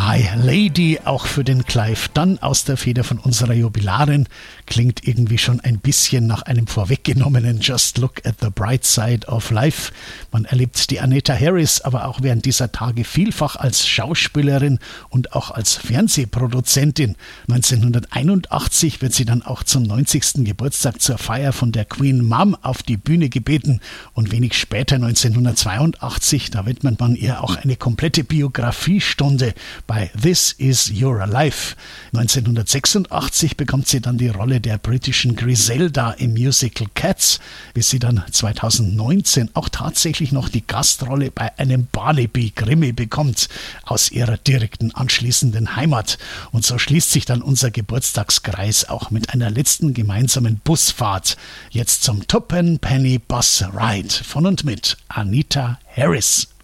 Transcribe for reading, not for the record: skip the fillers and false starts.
My Lady, auch für den Clive Dunn aus der Feder von unserer Jubilarin, klingt irgendwie schon ein bisschen nach einem vorweggenommenen Just Look at the Bright Side of Life. Man erlebt die Anita Harris aber auch während dieser Tage vielfach als Schauspielerin und auch als Fernsehproduzentin. 1981 wird sie dann auch zum 90. Geburtstag zur Feier von der Queen Mum auf die Bühne gebeten und wenig später, 1982, da widmet man ihr auch eine komplette Biografiestunde bei This Is Your Life. 1986 bekommt sie dann die Rolle der britischen Griselda im Musical Cats, bis sie dann 2019 auch tatsächlich noch die Gastrolle bei einem Barnaby-Krimi bekommt, aus ihrer direkten anschließenden Heimat. Und so schließt sich dann unser Geburtstagskreis auch mit einer letzten gemeinsamen Busfahrt. Jetzt zum Tuppenpenny Bus Ride von und mit Anita Harris.